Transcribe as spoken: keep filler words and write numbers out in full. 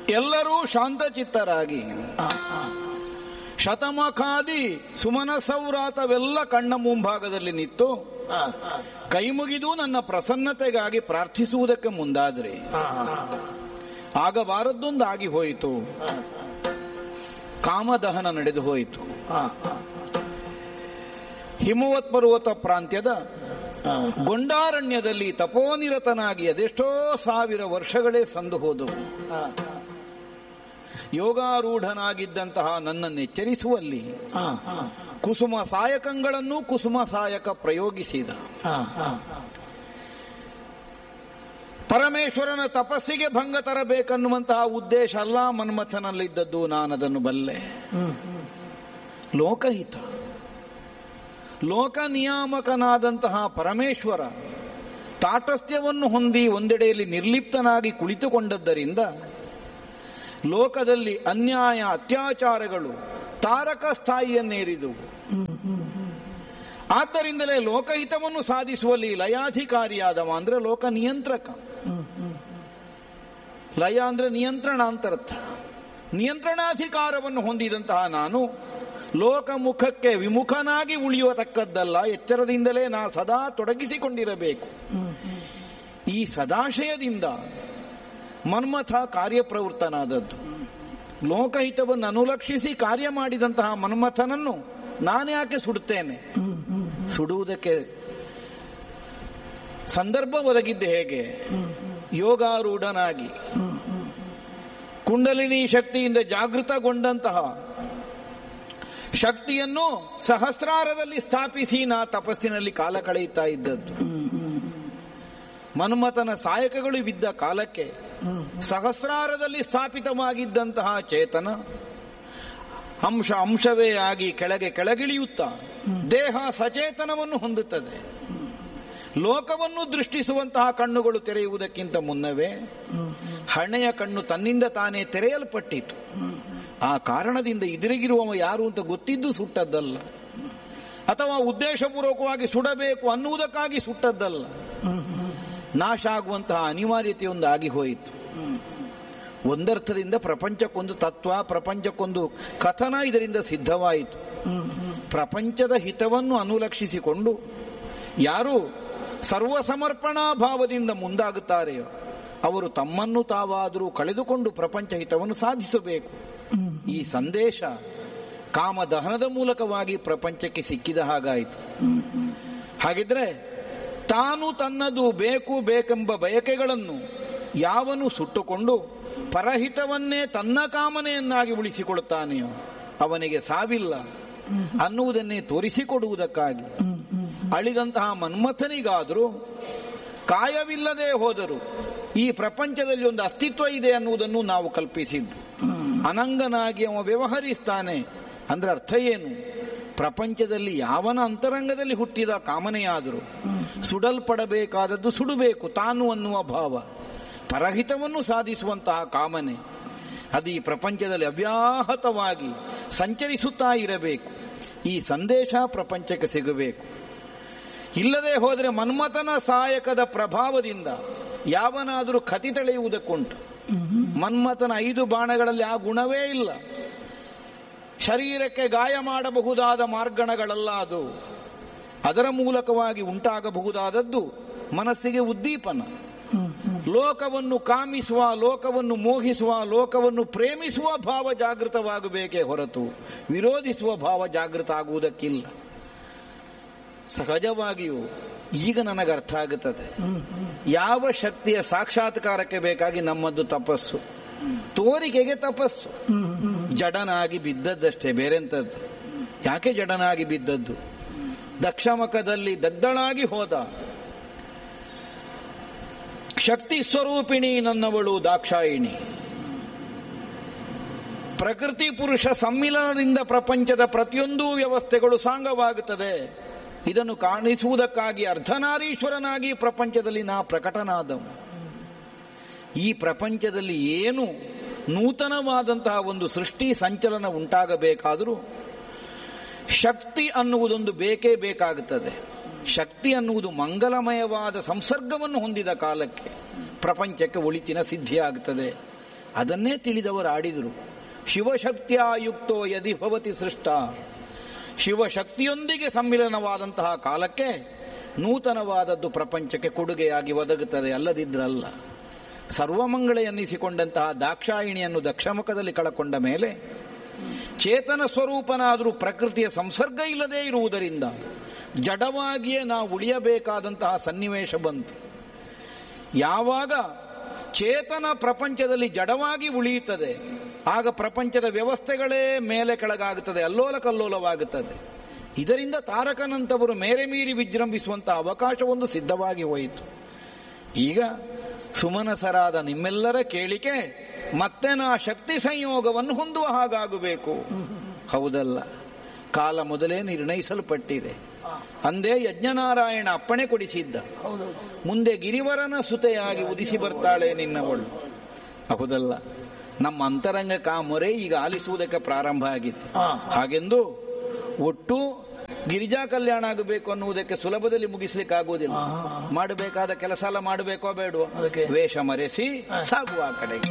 ಎಲ್ಲರೂ ಶಾಂತಚಿತ್ತರಾಗಿ ಶತಮಖಾದಿ ಸುಮನ ಸೌರಾತವೆಲ್ಲ ಕಣ್ಣ ಮುಂಭಾಗದಲ್ಲಿ ನಿಂತು ಕೈ ಮುಗಿದು ನನ್ನ ಪ್ರಸನ್ನತೆಗಾಗಿ ಪ್ರಾರ್ಥಿಸುವುದಕ್ಕೆ ಮುಂದಾದ್ರೆ ಆಗಬಾರದ್ದೊಂದು ಆಗಿ ಹೋಯಿತು. ಕಾಮದಹನ ನಡೆದು ಹೋಯಿತು. ಹಿಮವತ್ ಪರ್ವತ ಪ್ರಾಂತ್ಯದ ಗೊಂಡಾರಣ್ಯದಲ್ಲಿ ತಪೋನಿರತನಾಗಿ ಅದೆಷ್ಟೋ ಸಾವಿರ ವರ್ಷಗಳೇ ಸಂದು ಹೋದವು. ಯೋಗಾರೂಢನಾಗಿದ್ದಂತಹ ನನ್ನನ್ನು ಎಚ್ಚರಿಸುವಲ್ಲಿ ಕುಸುಮ ಸಾಯಕಗಳನ್ನು ಕುಸುಮ ಸಾಯಕ ಪ್ರಯೋಗಿಸಿದ. ಪರಮೇಶ್ವರನ ತಪಸ್ಸಿಗೆ ಭಂಗ ತರಬೇಕನ್ನುವಂತಹ ಉದ್ದೇಶ ಅಲ್ಲ ಮನ್ಮಥನಲ್ಲಿದ್ದದ್ದು, ನಾನದನ್ನು ಬಲ್ಲೆ. ಲೋಕಹಿತ ಲೋಕ ನಿಯಾಮಕನಾದಂತಹ ಪರಮೇಶ್ವರ ತಾಟಸ್ಥ್ಯವನ್ನು ಹೊಂದಿ ಒಂದೆಡೆಯಲ್ಲಿ ನಿರ್ಲಿಪ್ತನಾಗಿ ಕುಳಿತುಕೊಂಡದ್ದರಿಂದ ಲೋಕದಲ್ಲಿ ಅನ್ಯಾಯ ಅತ್ಯಾಚಾರಗಳು ತಾರಕ ಸ್ಥಾಯಿಯನ್ನೇರಿದುವು. ಆದ್ದರಿಂದಲೇ ಲೋಕಹಿತವನ್ನು ಸಾಧಿಸುವಲ್ಲಿ ಲಯಾಧಿಕಾರಿಯಾದವ ಅಂದ್ರೆ ಲೋಕ ನಿಯಂತ್ರಕ. ಲಯ ಅಂದ್ರೆ ನಿಯಂತ್ರಣ ಅಂತರ್ಥ. ನಿಯಂತ್ರಣಾಧಿಕಾರವನ್ನು ಹೊಂದಿದಂತಹ ನಾನು ಲೋಕಮುಖಕ್ಕೆ ವಿಮುಖನಾಗಿ ಉಳಿಯತಕ್ಕದ್ದಲ್ಲ, ಎಚ್ಚರದಿಂದಲೇ ನಾ ಸದಾ ತೊಡಗಿಸಿಕೊಂಡಿರಬೇಕು. ಈ ಸದಾಶಯದಿಂದ ಮನ್ಮಥ ಕಾರ್ಯಪ್ರವೃತ್ತನಾದದ್ದು. ಲೋಕಹಿತವನ್ನು ಅನುಲಕ್ಷಿಸಿ ಕಾರ್ಯ ಮಾಡಿದಂತಹ ಮನ್ಮಥನನ್ನು ನಾನ್ಯಾಕೆ ಸುಡುತ್ತೇನೆ? ಸುಡುವುದಕ್ಕೆ ಸಂದರ್ಭ ಒದಗಿದ್ದೆ ಹೇಗೆ? ಯೋಗಾರೂಢನಾಗಿ ಕುಂಡಲಿನಿ ಶಕ್ತಿಯಿಂದ ಜಾಗೃತಗೊಂಡಂತಹ ಶಕ್ತಿಯನ್ನು ಸಹಸ್ರಾರದಲ್ಲಿ ಸ್ಥಾಪಿಸಿ ನಾ ತಪಸ್ಸಿನಲ್ಲಿ ಕಾಲ ಕಳೆಯುತ್ತಾ ಇದ್ದದ್ದು. ಮನ್ಮಥನ ಸಾಯಕಗಳು ಬಿದ್ದ ಕಾಲಕ್ಕೆ ಸಹಸ್ರಾರದಲ್ಲಿ ಸ್ಥಾಪಿತವಾಗಿದ್ದಂತಹ ಚೇತನ ಅಂಶ ಅಂಶವೇ ಆಗಿ ಕೆಳಗೆ ಕೆಳಗಿಳಿಯುತ್ತಾ ದೇಹ ಸಚೇತನವನ್ನು ಹೊಂದುತ್ತದೆ. ಲೋಕವನ್ನು ದೃಷ್ಟಿಸುವಂತಹ ಕಣ್ಣುಗಳು ತೆರೆಯುವುದಕ್ಕಿಂತ ಮುನ್ನವೇ ಹಣೆಯ ಕಣ್ಣು ತನ್ನಿಂದ ತಾನೇ ತೆರೆಯಲ್ಪಟ್ಟಿತು. ಆ ಕಾರಣದಿಂದ ಎದುರಿಗಿರುವವ ಯಾರು ಅಂತ ಗೊತ್ತಿದ್ದು ಸುಟ್ಟದ್ದಲ್ಲ, ಅಥವಾ ಉದ್ದೇಶಪೂರ್ವಕವಾಗಿ ಸುಡಬೇಕು ಅನ್ನುವುದಕ್ಕಾಗಿ ಸುಟ್ಟದ್ದಲ್ಲ. ನಾಶ ಆಗುವಂತಹ ಅನಿವಾರ್ಯತೆಯೊಂದು ಆಗಿ ಹೋಯಿತು. ಒಂದರ್ಥದಿಂದ ಪ್ರಪಂಚಕ್ಕೊಂದು ತತ್ವ, ಪ್ರಪಂಚಕ್ಕೊಂದು ಕಥನ ಇದರಿಂದ ಸಿದ್ಧವಾಯಿತು. ಪ್ರಪಂಚದ ಹಿತವನ್ನು ಅನುಲಕ್ಷಿಸಿಕೊಂಡು ಯಾರು ಸರ್ವಸಮರ್ಪಣಾ ಭಾವದಿಂದ ಮುಂದಾಗುತ್ತಾರೆಯೋ ಅವರು ತಮ್ಮನ್ನು ತಾವಾದರೂ ಕಳೆದುಕೊಂಡು ಪ್ರಪಂಚ ಹಿತವನ್ನು ಸಾಧಿಸಬೇಕು. ಈ ಸಂದೇಶ ಕಾಮದಹನದ ಮೂಲಕವಾಗಿ ಪ್ರಪಂಚಕ್ಕೆ ಸಿಕ್ಕಿದ ಹಾಗಾಯಿತು. ಹಾಗಿದ್ರೆ ತಾನು ತನ್ನದು ಬೇಕು ಬೇಕೆಂಬ ಬಯಕೆಗಳನ್ನು ಯಾವನು ಸುಟ್ಟುಕೊಂಡು ಪರಹಿತವನ್ನೇ ತನ್ನ ಕಾಮನೆಯನ್ನಾಗಿ ಉಳಿಸಿಕೊಳ್ಳುತ್ತಾನೆಯೋ ಅವನಿಗೆ ಸಾವಿಲ್ಲ ಅನ್ನುವುದನ್ನೇ ತೋರಿಸಿಕೊಡುವುದಕ್ಕಾಗಿ ಅಳಿದಂತಹ ಮನ್ಮಥನಿಗಾದರೂ ಕಾಯವಿಲ್ಲದೆ ಹೋದರು ಈ ಪ್ರಪಂಚದಲ್ಲಿ ಒಂದು ಅಸ್ತಿತ್ವ ಇದೆ ಅನ್ನುವುದನ್ನು ನಾವು ಕಲ್ಪಿಸಿದ್ದು. ಅನಂಗನಾಗಿ ಅವ ವ್ಯವಹರಿಸ್ತಾನೆ ಅಂದ್ರೆ ಅರ್ಥ ಏನು? ಪ್ರಪಂಚದಲ್ಲಿ ಯಾವನ ಅಂತರಂಗದಲ್ಲಿ ಹುಟ್ಟಿದ ಕಾಮನೆಯಾದರೂ ಸುಡಲ್ಪಡಬೇಕಾದದ್ದು ಸುಡಬೇಕು ತಾನು ಅನ್ನುವ ಭಾವ, ಪರಹಿತವನ್ನು ಸಾಧಿಸುವಂತಹ ಕಾಮನೆ ಅದು ಈ ಪ್ರಪಂಚದಲ್ಲಿ ಅವ್ಯಾಹತವಾಗಿ ಸಂಚರಿಸುತ್ತಾ ಇರಬೇಕು. ಈ ಸಂದೇಶ ಪ್ರಪಂಚಕ್ಕೆ ಸಿಗಬೇಕು. ಇಲ್ಲದೆ ಹೋದರೆ ಮನ್ಮಥನ ಸಾಯಕದ ಪ್ರಭಾವದಿಂದ ಯಾವನಾದರೂ ಕತಿ ತಳೆಯುವುದಕ್ಕುಂಟು. ಮನ್ಮಥನ ಐದು ಬಾಣಗಳಲ್ಲಿ ಆ ಗುಣವೇ ಇಲ್ಲ. ಶರೀರಕ್ಕೆ ಗಾಯ ಮಾಡಬಹುದಾದ ಮಾರ್ಗಣಗಳಲ್ಲ ಅದು. ಅದರ ಮೂಲಕವಾಗಿ ಉಂಟಾಗಬಹುದಾದದ್ದು ಮನಸ್ಸಿಗೆ ಉದ್ದೀಪನ. ಲೋಕವನ್ನು ಕಾಮಿಸುವ, ಲೋಕವನ್ನು ಮೋಹಿಸುವ, ಲೋಕವನ್ನು ಪ್ರೇಮಿಸುವ ಭಾವ ಜಾಗೃತವಾಗಬೇಕೇ ಹೊರತು ವಿರೋಧಿಸುವ ಭಾವ ಜಾಗೃತ ಆಗುವುದಕ್ಕಿಲ್ಲ. ಸಹಜವಾಗಿಯೂ ಈಗ ನನಗೆ ಅರ್ಥ ಆಗುತ್ತದೆ ಯಾವ ಶಕ್ತಿಯ ಸಾಕ್ಷಾತ್ಕಾರಕ್ಕೆ ಬೇಕಾಗಿ ನಮ್ಮದು ತಪಸ್ಸು. ತೋರಿಕೆಗೆ ತಪಸ್ಸು. ಜಡನಾಗಿ ಬಿದ್ದದ್ದಷ್ಟೇ, ಬೇರೆಂತದ್ದು. ಯಾಕೆ ಜಡನಾಗಿ ಬಿದ್ದದ್ದು? ದಕ್ಷಮಕದಲ್ಲಿ ದಗ್ಧಳಾಗಿ ಹೋದ. ಶಕ್ತಿ ಸ್ವರೂಪಿಣಿ ನನ್ನವಳು ದಾಕ್ಷಾಯಿಣಿ. ಪ್ರಕೃತಿ ಪುರುಷ ಸಮ್ಮಿಲನದಿಂದ ಪ್ರಪಂಚದ ಪ್ರತಿಯೊಂದು ವ್ಯವಸ್ಥೆಗಳು ಸಾಂಗವಾಗುತ್ತದೆ. ಇದನ್ನು ಕಾಣಿಸುವುದಕ್ಕಾಗಿ ಅರ್ಧನಾರೀಶ್ವರನಾಗಿ ಪ್ರಪಂಚದಲ್ಲಿ ನಾ ಪ್ರಕಟನಾದವು. ಈ ಪ್ರಪಂಚದಲ್ಲಿ ಏನು ನೂತನವಾದಂತಹ ಒಂದು ಸೃಷ್ಟಿ ಸಂಚಲನ ಉಂಟಾಗಬೇಕಾದರೂ ಶಕ್ತಿ ಅನ್ನುವುದೊಂದು ಬೇಕೇ ಬೇಕಾಗುತ್ತದೆ. ಶಕ್ತಿ ಅನ್ನುವುದು ಮಂಗಲಮಯವಾದ ಸಂಸರ್ಗವನ್ನು ಹೊಂದಿದ ಕಾಲಕ್ಕೆ ಪ್ರಪಂಚಕ್ಕೆ ಒಳಿತಿನ ಸಿದ್ಧಿಯಾಗುತ್ತದೆ. ಅದನ್ನೇ ತಿಳಿದವರು ಆಡಿದರು. ಶಿವಶಕ್ತಿಯಾಯುಕ್ತೋ ಯದಿ ಭವತಿ ಸೃಷ್ಟ. ಶಿವಶಕ್ತಿಯೊಂದಿಗೆ ಸಮ್ಮಿಲನವಾದಂತಹ ಕಾಲಕ್ಕೆ ನೂತನವಾದದ್ದು ಪ್ರಪಂಚಕ್ಕೆ ಕೊಡುಗೆಯಾಗಿ ಒದಗುತ್ತದೆ, ಅಲ್ಲದಿದ್ರಲ್ಲ. ಸರ್ವಮಂಗಳ ಎನ್ನಿಸಿಕೊಂಡಂತಹ ದಾಕ್ಷಾಯಿಣಿಯನ್ನು ದಕ್ಷಮುಖದಲ್ಲಿ ಕಳಕೊಂಡ ಮೇಲೆ ಚೇತನ ಸ್ವರೂಪನಾದರೂ ಪ್ರಕೃತಿಯ ಸಂಸರ್ಗ ಇಲ್ಲದೇ ಇರುವುದರಿಂದ ಜಡವಾಗಿಯೇ ನಾವು ಉಳಿಯಬೇಕಾದಂತಹ ಸನ್ನಿವೇಶ ಬಂತು. ಯಾವಾಗ ಚೇತನ ಪ್ರಪಂಚದಲ್ಲಿ ಜಡವಾಗಿ ಉಳಿಯುತ್ತದೆ ಆಗ ಪ್ರಪಂಚದ ವ್ಯವಸ್ಥೆಗಳೇ ಮೇಲೆ ಕೆಳಗಾಗುತ್ತದೆ, ಅಲ್ಲೋಲ ಕಲ್ಲೋಲವಾಗುತ್ತದೆ. ಇದರಿಂದ ತಾರಕನಂತವರು ಮೇರೆ ಮೀರಿ ವಿಜೃಂಭಿಸುವಂತಹ ಅವಕಾಶವೊಂದು ಸಿದ್ಧವಾಗಿ ಹೋಯಿತು. ಈಗ ಸುಮನಸರಾದ ನಿಮ್ಮೆಲ್ಲರ ಕೇಳಿಕೆ ಮತ್ತೆ ನಾ ಶಕ್ತಿ ಸಂಯೋಗವನ್ನು ಹೊಂದುವ ಹಾಗಾಗಬೇಕು. ಹೌದಲ್ಲ, ಕಾಲ ಮೊದಲೇ ನಿರ್ಣಯಿಸಲ್ಪಟ್ಟಿದೆ. ಅಂದೇ ಯಜ್ಞನಾರಾಯಣ ಅಪ್ಪಣೆ ಕೊಡಿಸಿದ್ದ. ಮುಂದೆ ಗಿರಿವರನ ಸುತೆಯಾಗಿ ಉದಿಸಿ ಬರ್ತಾಳೆ ನಿನ್ನವಳು. ಹೌದಲ್ಲ, ನಮ್ಮ ಅಂತರಂಗ ಕಾಮೊರೆ ಈಗ ಆಲಿಸುವುದಕ್ಕೆ ಪ್ರಾರಂಭ ಆಗಿದೆ. ಹಾಗೆಂದು ಒಟ್ಟು ಗಿರಿಜಾ ಕಲ್ಯಾಣ ಆಗಬೇಕು ಅನ್ನುವುದಕ್ಕೆ ಸುಲಭದಲ್ಲಿ ಮುಗಿಸ್ಲಿಕ್ಕಾಗುವುದಿಲ್ಲ. ಮಾಡಬೇಕಾದ ಕೆಲಸ ಎಲ್ಲ ಮಾಡಬೇಕೋ ಬೇಡವೋ, ವೇಷ ಮರೆಸಿ ಸಾಗುವ ಕಡೆಗೆ.